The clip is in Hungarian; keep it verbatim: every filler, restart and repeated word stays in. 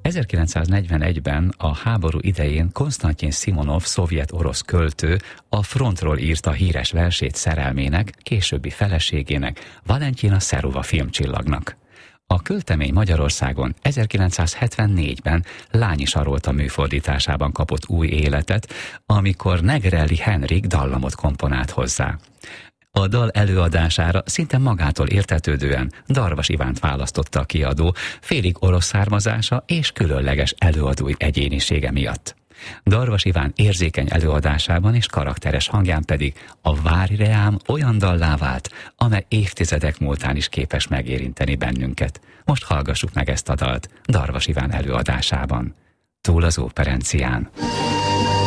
ezerkilencszáznegyvenegyben a háború idején Konstantin Szimonov szovjet-orosz költő a frontról írta híres versét szerelmének, későbbi feleségének, Valentyina Serova filmcsillagnak. A költemény Magyarországon ezerkilencszázhetvennégyben Lányi Sarolta műfordításában kapott új életet, amikor Negrelli Henrik dallamot komponált hozzá. A dal előadására szinte magától értetődően Darvas Ivánt választotta a kiadó, félig orosz származása és különleges előadói egyénisége miatt. Darvas Iván érzékeny előadásában és karakteres hangján pedig a Várj reám olyan dallá vált, amely évtizedek múltán is képes megérinteni bennünket. Most hallgassuk meg ezt a dalt Darvas Iván előadásában. Túl az óperencián.